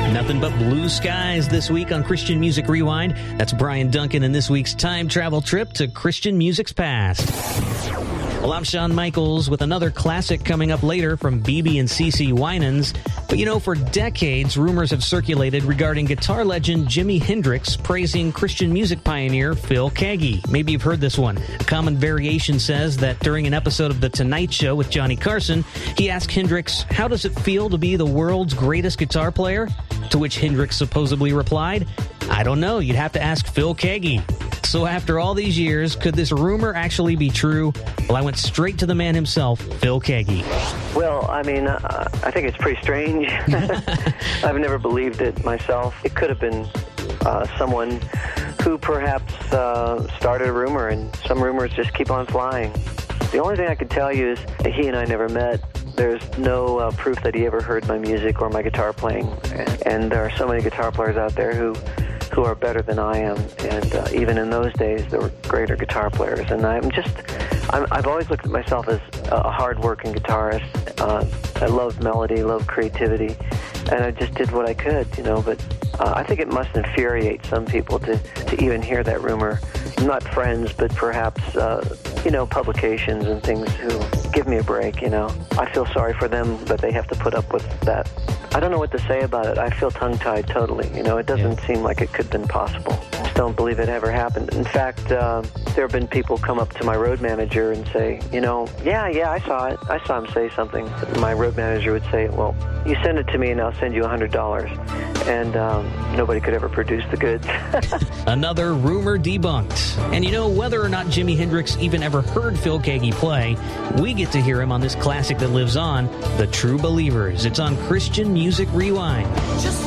Nothing but blue skies this week on Christian Music Rewind. That's Brian Duncan in this week's time travel trip to Christian music's past. Well, I'm Shawn Michaels with another classic coming up later from BB and CeCe Winans. But you know, for decades, rumors have circulated regarding guitar legend Jimi Hendrix praising Christian music pioneer Phil Keaggy. Maybe you've heard this one. A common variation says that during an episode of The Tonight Show with Johnny Carson, he asked Hendrix, "How does it feel to be the world's greatest guitar player?" To which Hendrix supposedly replied, "I don't know, you'd have to ask Phil Keaggy." So after all these years, could this rumor actually be true? Well, I went straight to the man himself, Phil Keaggy. Well, I mean, I think it's pretty strange. I've never believed it myself. It could have been someone who perhaps started a rumor, and some rumors just keep on flying. The only thing I could tell you is that he and I never met. There's no proof that he ever heard my music or my guitar playing. And there are so many guitar players out there who are better than I am. And even in those days, there were greater guitar players. And I've always looked at myself as a hard-working guitarist. I love melody, love creativity, and I just did what I could, you know. But I think it must infuriate some people to even hear that rumor. Not friends, but perhaps, publications and things who give me a break, you know. I feel sorry for them that they have to put up with that. I don't know what to say about it. I feel tongue-tied totally, you know. It doesn't seem like it could have been possible. I just don't believe it ever happened. In fact, there have been people come up to my road manager and say, you know, yeah, I saw it. I saw him say something. My road manager would say, well, you send it to me and I'll send you $100. And nobody could ever produce the goods. Another rumor debunked. And you know, whether or not Jimi Hendrix even ever heard Phil Keaggy play, we get to hear him on this classic that lives on, The True Believers. It's on Christian Music Rewind.